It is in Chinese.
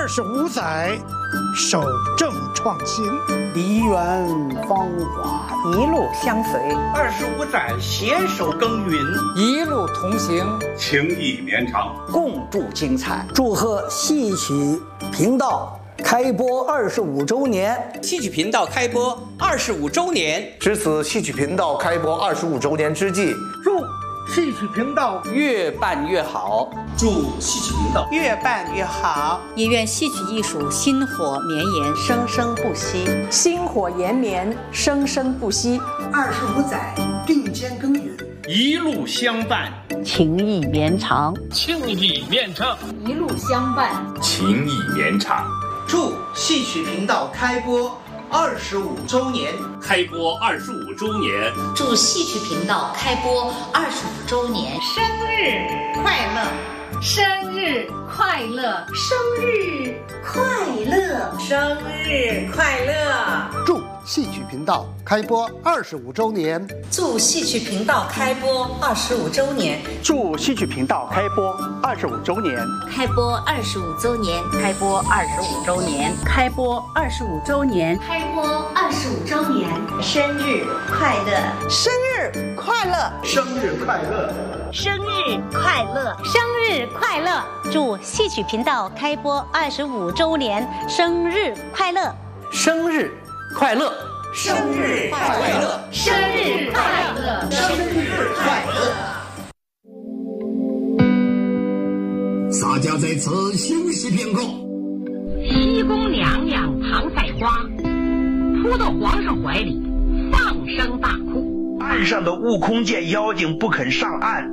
25载，守正创新， 梨园芳华一路相随 ，25载携手耕耘， 一路同行， 情谊绵长， 共筑精彩。 祝贺戏曲频道开播25周年！ 戏曲频道开播25周年， 值此戏曲频道开播25周年之际， 祝戏曲频道越办越好， 祝戏曲频道越办越好， 也愿戏曲艺术薪火绵延，生生不息， 薪火延绵，生生不息。 25载并肩耕耘， 一路相伴， 情谊绵长， 情谊绵长， 一路相伴， 情谊绵长。 祝戏曲频道开播25周年， 开播25周年， 祝戏曲频道开播25周年， 生日快乐， 生日快乐， 生日快乐， 生日快乐！ 祝戏曲频道开播25周年， 祝戏曲频道开播25周年， 祝戏曲频道开播25周年， 开播25周年， 开播25周年， 开播25周年， 开播25周年， 生日快乐， 生日快乐， 生日快乐， 生日快乐，生日快乐！祝戏曲频道开播25周年，生日快乐！ 生日快乐！ 生日快乐！ 生日快乐！ 生日快乐！ 洒家在此休息片刻。 西宫娘娘唐赛花扑到皇上怀里，放声大哭。 岸上的悟空见妖精不肯上岸，